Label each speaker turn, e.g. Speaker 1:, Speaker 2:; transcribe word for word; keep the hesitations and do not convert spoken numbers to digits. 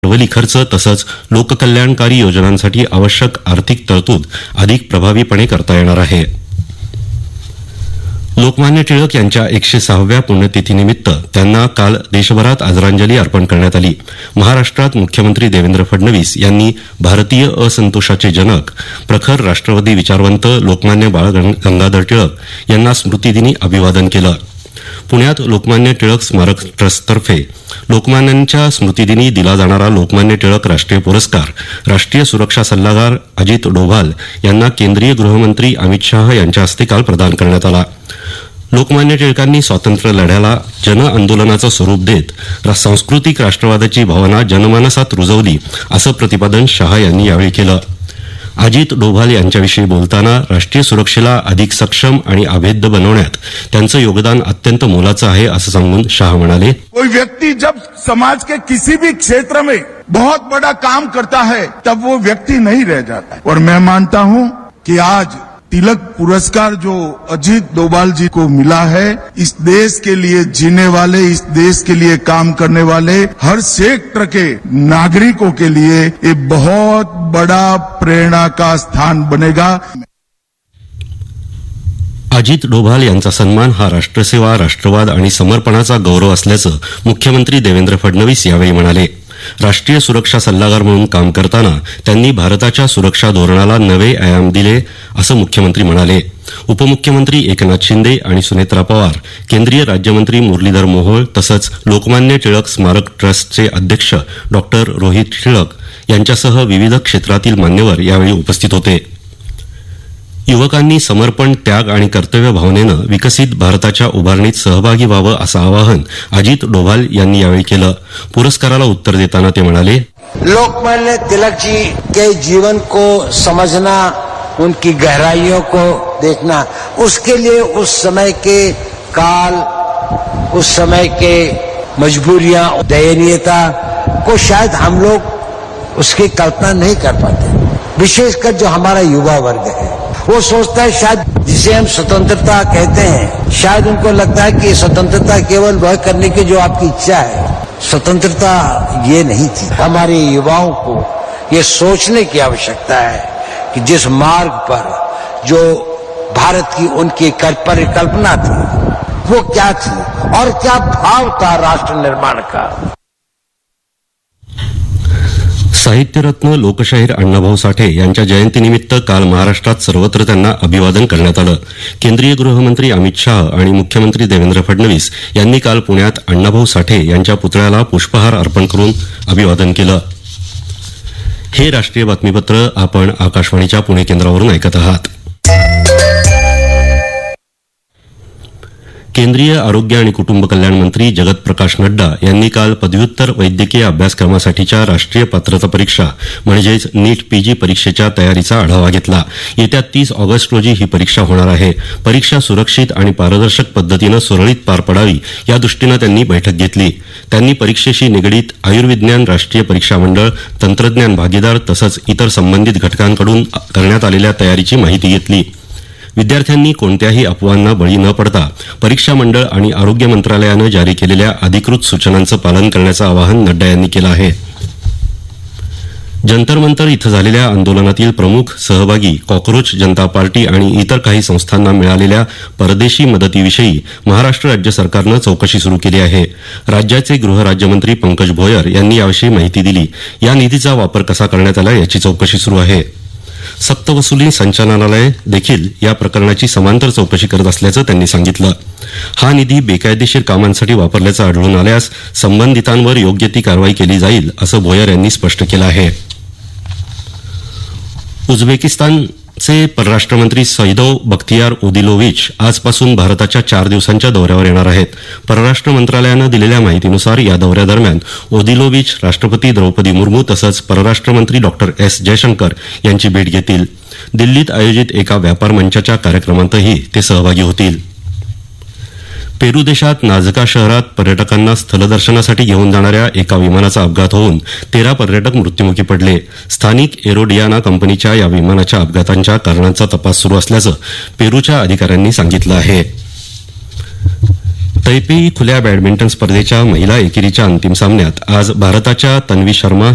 Speaker 1: भांडवली खर्च तसंच लोककल्याणकारी योजनांसाठी आवश्यक आर्थिक तरतूद अधिक प्रभावीपणे करता येणार आहे. लोकमान्य टिळक यांच्या एकशे सहाव्या पुण्यतिथीनिमित्त त्यांना काल देशभरात आदरांजली अर्पण करण्यात आली. महाराष्ट्रात मुख्यमंत्री देवेंद्र फडणवीस यांनी भारतीय असंतोषाचे जनक प्रखर राष्ट्रवादी विचारवंत लोकमान्य बाळ गंगाधर टिळक यांना स्मृतिदिनी अभिवादन केलं. पुण्यात लोकमान्य टिळक स्मारक ट्रस्टतर्फे लोकमान्यांच्या स्मृतिदिनी दिला जाणारा लोकमान्य टिळक राष्ट्रीय पुरस्कार राष्ट्रीय सुरक्षा सल्लागार अजित डोभाल यांना केंद्रीय गृहमंत्री अमित शाह यांच्या हस्ते काल प्रदान करण्यात आला. लोकमान्य टिळकांनी स्वातंत्र्य लढ्याला जन आंदोलनाचं स्वरूप देत सांस्कृतिक राष्ट्रवादाची भावना जनमानसात रुजवली असं प्रतिपादन शाह यांनी यावेळी केलं. अजित डोभाल यांच्याविषयी बोलताना राष्ट्रीय सुरक्षेला अधिक सक्षम आणि अभेद्य बनवण्यात त्यांचं योगदान अत्यंत मोलाचं आहे असं सांगून शाह म्हणाले,
Speaker 2: कोई व्यक्ति जब समाज के किसी भी क्षेत्र में बहुत बड़ा काम करता है तब वो व्यक्ति नहीं रह जाता. और मैं मानता हूं कि आज तिलक पुरस्कार जो अजीत डोभाल जी को मिला है, इस देश के लिए जीने वाले, इस देश के लिए काम करने वाले हर सेक्टर के नागरिकों के लिए ये बहुत बड़ा प्रेरणा का स्थान बनेगा.
Speaker 1: अजित डोभाल यांचा सन्मान हा राष्ट्रसेवा, राष्ट्रवाद आणि समर्पणाचा गौरव असल्याचं मुख्यमंत्री देवेंद्र फडणवीस यावेळी म्हणाले. राष्ट्रीय सुरक्षा सल्लागार म्हणून काम करताना त्यांनी भारताच्या सुरक्षा धोरणाला नवे आयाम दिले असं मुख्यमंत्री म्हणाले. उपमुख्यमंत्री एकनाथ शिंदे आणि सुनेत्रा पवार, केंद्रीय राज्यमंत्री मुरलीधर मोहोळ तसंच लोकमान्य टिळक स्मारक ट्रस्टचे अध्यक्ष डॉक्टर रोहित टिळक यांच्यासह विविध क्षेत्रातील मान्यवर यावेळी उपस्थित होते. युवकांनी समर्पण, त्याग आणि कर्तव्य भावनेनं विकसित भारताच्या उभारणीत सहभागी व्हावं असं आवाहन अजित डोभाल यांनी यावेळी केलं. पुरस्काराला उत्तर देताना ते म्हणाले,
Speaker 3: लोकमान्य तिलक जी के जीवन को समझना, उनकी गहराइयों को देखना, उसके लिए उस समय के काल, उस समय के मजबूरियां, दयनीयता को शायद हम लोग उसकी कल्पना नहीं कर पाते. विशेषकर जो हमारा युवा वर्ग है वो सोचता है शायद जिसे हम स्वतंत्रता कहते हैं, शायद उनको लगता है कि स्वतंत्रता केवल वह करने की जो आपकी इच्छा है. स्वतंत्रता ये नहीं थी. हमारे युवाओं को ये सोचने की आवश्यकता है कि जिस मार्ग पर जो भारत की उनकी परिकल्पना थी वो क्या थी और क्या भाव था राष्ट्र निर्माण का.
Speaker 1: साहित्यरत्न लोकशाहीर अण्णाभाऊ साठे यांच्या जयंतीनिमित्त काल महाराष्ट्रात सर्वत्र त्यांना अभिवादन करण्यात आलं. केंद्रीय गृहमंत्री अमित शाह आणि मुख्यमंत्री देवेंद्र फडणवीस यांनी काल पुण्यात अण्णाभाऊ साठे यांच्या पुतळ्याला पुष्पहार अर्पण करून अभिवादन केलं. हे राष्ट्रीय बातमीपत्र आपण आकाशवाणीच्या पुणे केंद्रावरून ऐकत आहात. केंद्रीय आरोग्य आणि कुटुंब कल्याण मंत्री जगत प्रकाश नड्डा यांनी काल पदव्युत्तर वैद्यकीय अभ्यासक्रमासाठीच्या राष्ट्रीय पात्रता परीक्षा म्हणजेच नीट पीजी परीक्षेच्या तयारीचा आढावा घेतला. येत्या तीस ऑगस्ट रोजी ही परीक्षा होणार आहे. परीक्षा सुरक्षित आणि पारदर्शक पद्धतीनं सुरळीत पार पडावी यादृष्टीनं त्यांनी बैठक घेतली. त्यांनी परीक्षेशी निगडीत आयुर्विज्ञान राष्ट्रीय परीक्षा मंडळ, तंत्रज्ञान भागीदार तसंच इतर संबंधित घटकांकडून करण्यात आलेल्या तयारीची माहिती घेतली. विद्यार्थ्यांनी कोणत्याही अफवांना बळी न पडता परीक्षा मंडळ आणि आरोग्य मंत्रालयानं जारी केलेल्या अधिकृत सूचनांचं पालन करण्याचं आवाहन नड्डा यांनी केलं आहे. जंतर मंतर इथं झालेल्या आंदोलनातील प्रमुख सहभागी कॉकरोच जनता पार्टी आणि इतर काही संस्थांना मिळालेल्या परदेशी मदतीविषयी महाराष्ट्र राज्य सरकारनं चौकशी सुरू केली आहे. राज्याचे गृहराज्यमंत्री पंकज भोयर यांनी याविषयी माहिती दिली. या निधीचा वापर कसा करण्यात आला याची चौकशी सुरू आहे. सक्तवसुली संचालनालय देखील या प्रकरणाची समांतर चौकशी करत असल्याचं त्यांनी सांगितलं. हा निधी बेकायदेशीर कामांसाठी वापरल्याचं आढळून आल्यास संबंधितांवर योग्य ती कारवाई केली जाईल असं भोयर यांनी स्पष्ट केलं आहे. उझबेकिस्तानचे परराष्ट्रमंत्री सैदोव बख्तियार ओदिलोविच आजपासून भारताच्या चार दिवसांच्या दौऱ्यावर येणार आहेत. परराष्ट्र मंत्रालयानं दिलेल्या माहितीनुसार या दौऱ्यादरम्यान ओदिलोविच राष्ट्रपती द्रौपदी मुर्मू तसंच परराष्ट्रमंत्री डॉक्टर एस जयशंकर यांची भेट घेतील. दिल्लीत आयोजित एका व्यापार मंचाच्या कार्यक्रमातही ते सहभागी होतील. पेरू देशात नाझका शहरात पर्यटकांना स्थलदर्शनासाठी घेऊन जाणाऱ्या एका विमानाचा अपघात होऊन तेरा पर्यटक मृत्युमुखी पडले. स्थानिक एरोडियाना कंपनीच्या या विमानाच्या अपघातांच्या कारणांचा तपास सुरू असल्याचं पेरूच्या अधिकाऱ्यांनी सांगितलं आहे. तैपेई खुल्या बॅडमिंटन स्पर्धेच्या महिला एकेरीच्या अंतिम सामन्यात आज भारताच्या तन्वी शर्मा